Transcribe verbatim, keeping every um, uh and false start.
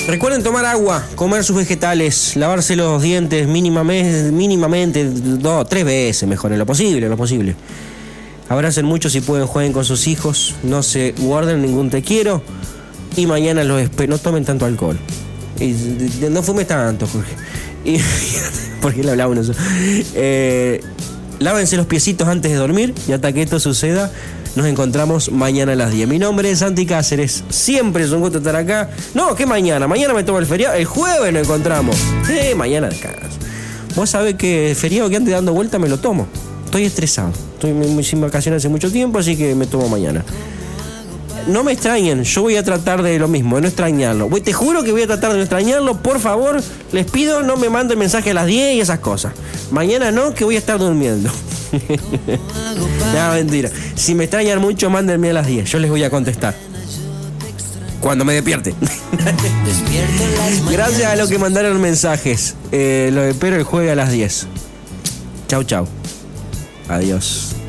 Recuerden tomar agua, comer sus vegetales, lavarse los dientes mínimamente, mínimamente dos, tres veces mejor, en lo posible, en lo posible. Abracen mucho si pueden, jueguen con sus hijos, no se guarden ningún te quiero y mañana los espero. No tomen tanto alcohol. Y no fumes tanto, Jorge. Y, ¿por qué le hablaba uno? Eh, lávense los piecitos antes de dormir y hasta que esto suceda, nos encontramos mañana a las diez. Mi nombre es Santi Cáceres. Siempre es un gusto estar acá. No, ¿qué mañana? Mañana me tomo el feriado. El jueves nos encontramos. Eh, mañana descanso. Vos sabés que el feriado que ande dando vuelta me lo tomo. Estoy estresado. Estoy muy, sin vacaciones hace mucho tiempo, así que me tomo mañana. No me extrañen, yo voy a tratar de lo mismo, de no extrañarlo. Te juro que voy a tratar de no extrañarlo. Por favor, les pido, no me manden mensaje a las diez y esas cosas. Mañana no, que voy a estar durmiendo. No, mentira. Si me extrañan mucho, mándenme a las diez. Yo les voy a contestar cuando me despierte. Gracias a los que mandaron mensajes. Eh, lo espero el jueves a las diez. Chau, chau. Adiós.